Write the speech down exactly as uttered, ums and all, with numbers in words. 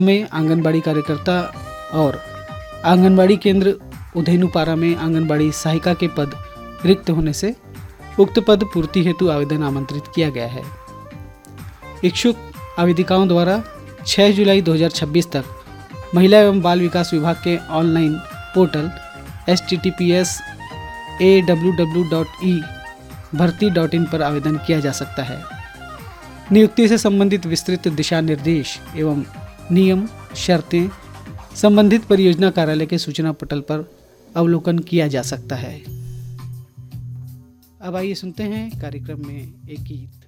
में आंगनबाड़ी कार्यकर्ता और आंगनबाड़ी केंद्र उधेनुपारा में आंगनबाड़ी सहायिका के पद रिक्त होने से उक्त पद पूर्ति हेतु आवेदन आमंत्रित किया गया है। इच्छुक आवेदिकाओं द्वारा छह जुलाई दो हज़ार छब्बीस तक महिला एवं बाल विकास विभाग के online portal H T T P S A W W dot E भर्ती डॉट इन पर आवेदन किया जा सकता है। नियुक्ति से संबंधित विस्तृत दिशा निर्देश एवं नियम शर्तें संबंधित परियोजना कार्यालय के सूचना पटल पर अवलोकन किया जा सकता है। अब आइए सुनते हैं कार्यक्रम में एक गीत।